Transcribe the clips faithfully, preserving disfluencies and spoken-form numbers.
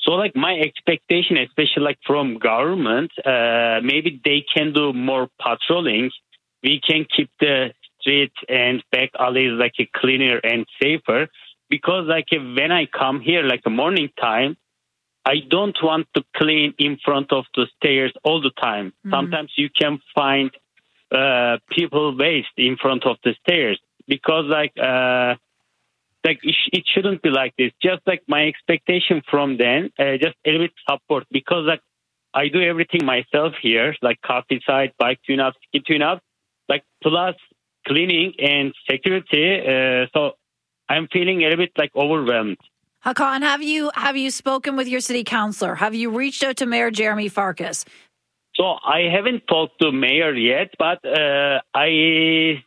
So, like, my expectation, especially, like, from government, uh, maybe they can do more patrolling. We can keep the streets and back alleys, like, cleaner and safer. Because, like, when I come here, like, the morning time, I don't want to clean in front of the stairs all the time. Mm. Sometimes you can find uh, people waste in front of the stairs. Because, like... Uh, Like it, sh- it shouldn't be like this. Just like my expectation from them, uh, just a little bit support because like I do everything myself here, like coffee side, bike tune up, ski tune up, like plus cleaning and security. Uh, so I'm feeling a little bit like overwhelmed. Hakan, have you have you spoken with your city councillor? Have you reached out to Mayor Jeremy Farkas? So I haven't talked to Mayor yet, but uh, I.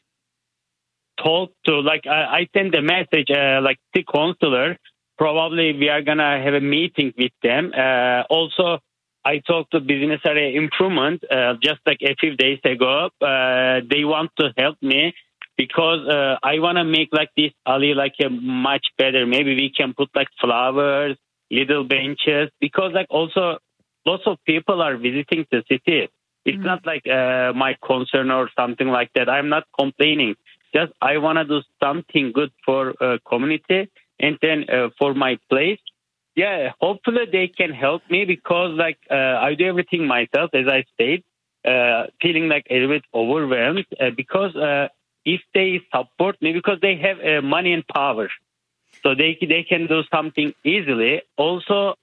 Talk to like I, I sent a message uh, like the councillor. Probably we are gonna have a meeting with them. Uh, also, I talked to business area improvement uh, just like a few days ago. Uh, they want to help me because uh, I want to make like this alley like a much better. Maybe we can put like flowers, little benches because like also lots of people are visiting the city. It's mm-hmm. not like uh, my concern or something like that. I'm not complaining. Just I want to do something good for uh, community and then uh, for my place. Yeah, hopefully they can help me because like uh, I do everything myself, as I said, uh, feeling like a little bit overwhelmed uh, because uh, if they support me, because they have uh, money and power, so they they can do something easily. Also,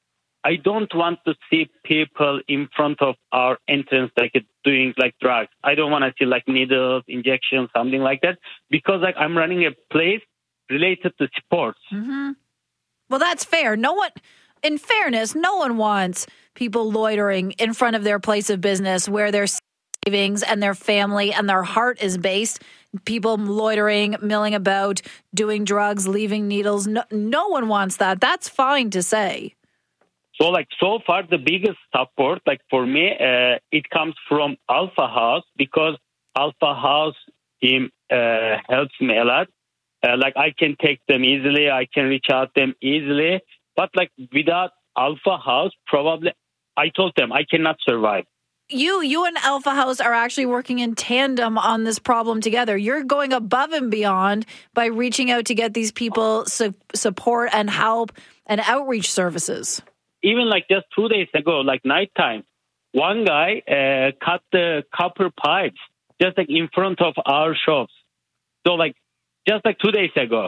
I don't want to see people in front of our entrance like doing like drugs. I don't want to see like needles, injections, something like that, because like I'm running a place related to sports. Mm-hmm. Well, that's fair. No one, in fairness, no one wants people loitering in front of their place of business where their savings and their family and their heart is based. People loitering, milling about, doing drugs, leaving needles. No, no one wants that. That's fine to say. So, like, so far, the biggest support, like, for me, uh, it comes from Alpha House because Alpha House team uh, helps me a lot. Uh, like, I can take them easily. I can reach out them easily. But, like, without Alpha House, probably, I told them I cannot survive. You, you and Alpha House are actually working in tandem on this problem together. You're going above and beyond by reaching out to get these people su- support and help and outreach services. Even like just two days ago, like nighttime, one guy uh, cut the copper pipes just like in front of our shops. So like just like two days ago.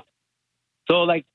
So like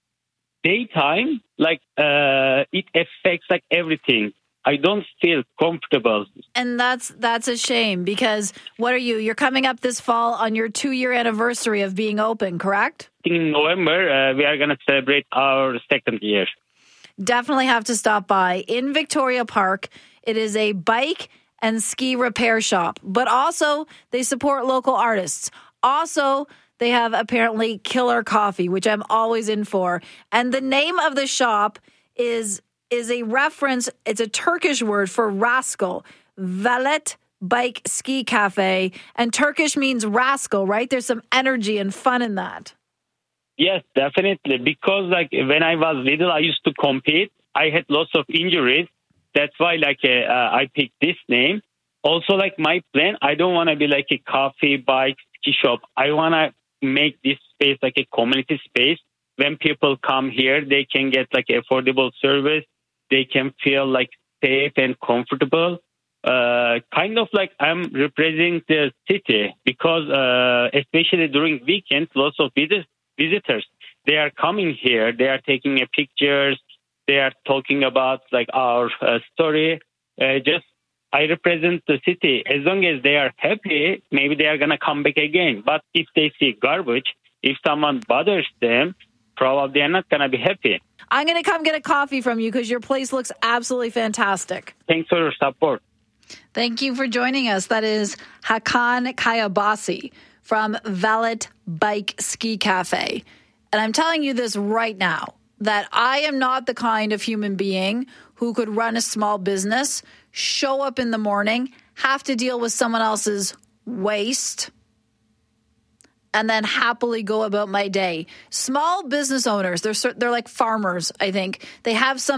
daytime, like uh, it affects like everything. I don't feel comfortable. And that's that's a shame because what are you? You're coming up this fall on your two-year anniversary of being open, correct? In November, uh, we are going to celebrate our second year. Definitely have to stop by in Victoria Park. It is a bike and ski repair shop, but also they support local artists. Also, they have apparently killer coffee, which I'm always in for. And the name of the shop is is a reference. It's a Turkish word for rascal. Valet Bike Ski Cafe. And Turkish means rascal, right? There's some energy and fun in that. Yes, definitely. Because like when I was little, I used to compete. I had lots of injuries. That's why like uh, I picked this name. Also, like my plan, I don't want to be like a coffee, bike, ski shop. I want to make this space like a community space. When people come here, they can get like affordable service. They can feel like safe and comfortable. Uh, kind of like I'm representing the city because uh, especially during weekends, lots of visitors. Visitors, they are coming here. They are taking a pictures. They are talking about like our uh, story. Uh, just I represent the city. As long as they are happy, maybe they are gonna come back again. But if they see garbage, if someone bothers them, probably they are not gonna be happy. I'm gonna come get a coffee from you because your place looks absolutely fantastic. Thanks for your support. Thank you for joining us. That is Hakan Kayabasi from Valet Bike Ski Cafe. And I'm telling you this right now, that I am not the kind of human being who could run a small business, show up in the morning, have to deal with someone else's waste, and then happily go about my day. Small business owners, they're they're like farmers, I think. They have some